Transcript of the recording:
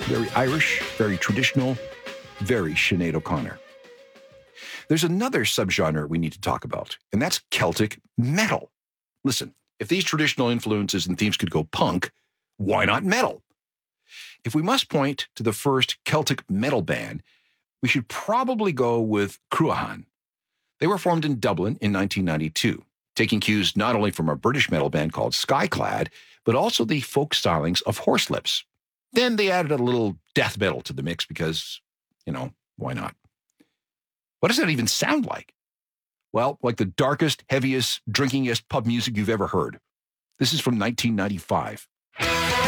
very Irish, very traditional, very Sinead O'Connor. There's another subgenre we need to talk about, and that's Celtic metal. Listen, if these traditional influences and themes could go punk, why not metal? If we must point to the first Celtic metal band, we should probably go with Cruachan. They were formed in Dublin in 1992, taking cues not only from a British metal band called Skyclad, but also the folk stylings of Horselips. Then they added a little death metal to the mix because, why not? What does that even sound like? Well, like the darkest, heaviest, drinkingest pub music you've ever heard. This is from 1995.